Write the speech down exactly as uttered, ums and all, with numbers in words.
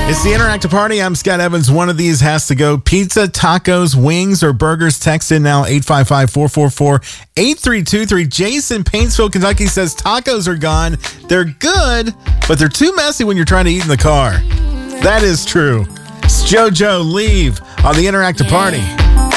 It's the Interactive Party. I'm Scott Evans. One of these has to go. Pizza, tacos, wings, or burgers. Text in now, eight five five, four four four, eight three two three. Jason, Paintsville, Kentucky says tacos are gone. They're good, but they're too messy when you're trying to eat in the car. That is true. It's JoJo Leave on the Interactive Party.